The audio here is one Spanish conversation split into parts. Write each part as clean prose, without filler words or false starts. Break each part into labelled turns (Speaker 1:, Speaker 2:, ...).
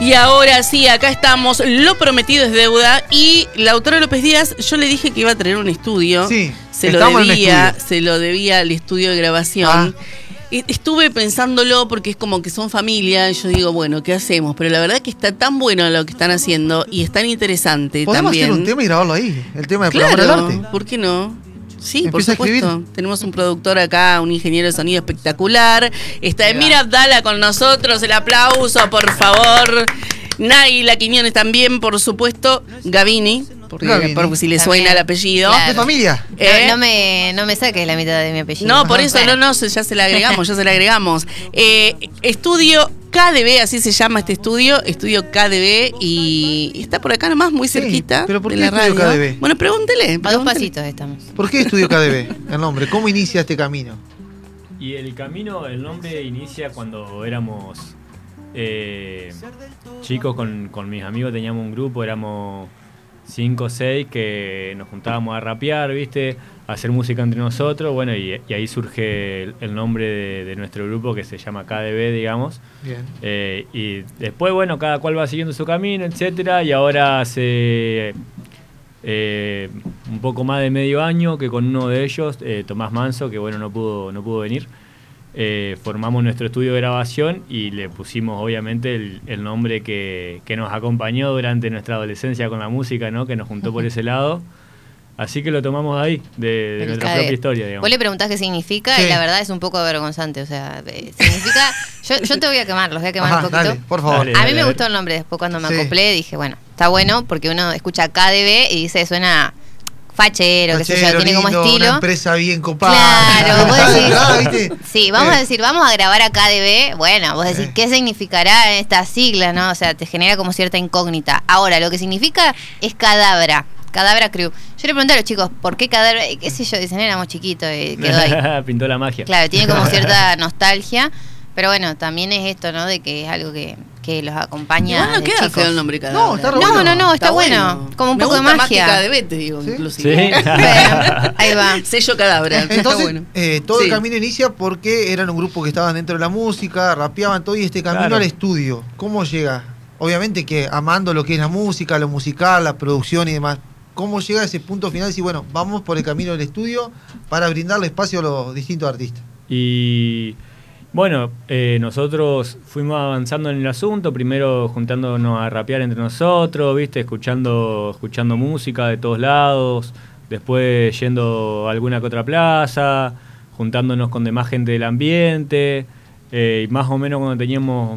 Speaker 1: Y ahora sí, acá estamos, lo prometido es deuda. Y Lautaro López Díaz, yo le dije que iba a traer un estudio.
Speaker 2: Sí,
Speaker 1: se lo debía al estudio de grabación. Estuve pensándolo porque es como que son familia. Y yo digo, bueno, ¿qué hacemos? Pero la verdad que está tan bueno lo que están haciendo y es tan interesante.
Speaker 2: Podemos
Speaker 1: también
Speaker 2: hacer un tema y grabarlo ahí. El tema de
Speaker 1: claro,
Speaker 2: Por Amor al Arte.
Speaker 1: ¿por qué no? Sí, por
Speaker 2: Empieza a
Speaker 1: supuesto. Tenemos un productor acá, un ingeniero de sonido espectacular. Está Emir Abdala con nosotros. El aplauso, por favor. Naila Quiñones también, por supuesto. Gavini, porque si le suena el apellido.
Speaker 3: Claro.
Speaker 2: ¿De familia?
Speaker 3: No me saques la mitad de mi apellido.
Speaker 1: No, por eso ya se la agregamos. Estudio KDB, así se llama este estudio KDB, y está por acá nomás, muy cerquita.
Speaker 2: ¿Pero por
Speaker 1: de
Speaker 2: qué
Speaker 1: la
Speaker 2: Estudio
Speaker 1: radio.
Speaker 2: KDB?
Speaker 1: Bueno, pregúntele.
Speaker 3: A 2 pasitos estamos.
Speaker 2: ¿Por qué Estudio KDB? El nombre, ¿cómo inicia este camino?
Speaker 4: Y el nombre inicia cuando éramos chicos con mis amigos, teníamos un grupo, éramos 5 o 6 que nos juntábamos a rapear, ¿viste? A hacer música entre nosotros, bueno, y ahí surge el nombre de nuestro grupo, que se llama KDB, digamos.
Speaker 2: Bien.
Speaker 4: Y después, bueno, cada cual va siguiendo su camino, etcétera, y ahora hace un poco más de medio año que con uno de ellos, Tomás Manso, que bueno, no pudo venir, formamos nuestro estudio de grabación y le pusimos obviamente el nombre que nos acompañó durante nuestra adolescencia con la música, ¿no? Que nos juntó por ese lado. Así que lo tomamos de ahí, de nuestra propia historia, digamos.
Speaker 3: Vos le preguntás qué significa y la verdad es un poco avergonzante. O sea, significa... Yo te voy a quemar, los voy a quemar un poquito.
Speaker 2: Dale, por favor.
Speaker 3: A mí me gustó el nombre. Después cuando me acoplé dije, bueno, está bueno porque uno escucha KDB y dice, suena... Fachero, qué sé yo, tiene como
Speaker 2: lindo,
Speaker 3: estilo.
Speaker 2: Una empresa bien copada.
Speaker 3: Claro, vos decís.
Speaker 2: ¿viste?
Speaker 3: Sí, vamos a decir, vamos a grabar a KDB. Bueno, vos decís, ¿qué significará esta sigla, no? O sea, te genera como cierta incógnita. Ahora, lo que significa es Cadabra Crew. Yo le pregunté a los chicos, ¿por qué Cadabra? ¿Qué sé yo? Dicen, éramos chiquitos y quedó ahí.
Speaker 4: Pintó la magia.
Speaker 3: Claro, tiene como cierta nostalgia. Pero bueno, también es esto, ¿no? De que es algo que los acompaña.
Speaker 1: Igual no
Speaker 3: de
Speaker 1: queda
Speaker 3: chicos.
Speaker 1: feo el nombre Cadabra.
Speaker 2: No, está re bueno.
Speaker 3: No, está bueno. Como un poco de
Speaker 1: Me gusta
Speaker 3: magia.
Speaker 1: más que KDB, te digo, inclusive.
Speaker 4: Sí.
Speaker 3: Bueno, ahí va.
Speaker 1: Sello Cadabra. Está
Speaker 2: Entonces,
Speaker 1: bueno.
Speaker 2: todo
Speaker 1: Sí.
Speaker 2: el camino inicia porque eran un grupo que estaban dentro de la música, rapeaban todo, y este camino
Speaker 4: Claro.
Speaker 2: al estudio, ¿cómo llega? Obviamente que amando lo que es la música, lo musical, la producción y demás. ¿Cómo llega a ese punto final y decir, bueno, vamos por el camino del estudio para brindarle espacio a los distintos artistas?
Speaker 4: Y bueno, nosotros fuimos avanzando en el asunto, primero juntándonos a rapear entre nosotros, ¿viste? Escuchando música de todos lados, después yendo a alguna que otra plaza, juntándonos con demás gente del ambiente, y más o menos cuando teníamos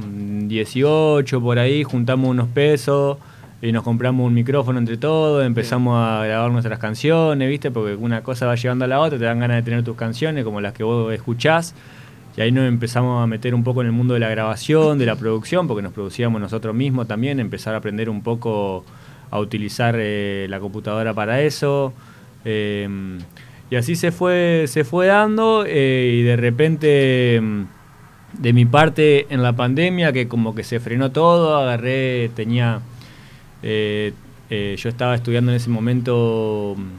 Speaker 4: 18 por ahí, juntamos unos pesos y nos compramos un micrófono entre todos, empezamos a grabar nuestras canciones, ¿viste? Porque una cosa va llevando a la otra, te dan ganas de tener tus canciones como las que vos escuchás. Y ahí nos empezamos a meter un poco en el mundo de la grabación, de la producción, porque nos producíamos nosotros mismos también, empezar a aprender un poco a utilizar la computadora para eso. Y así se fue dando, y de repente, de mi parte, en la pandemia, que como que se frenó todo, yo estaba estudiando en ese momento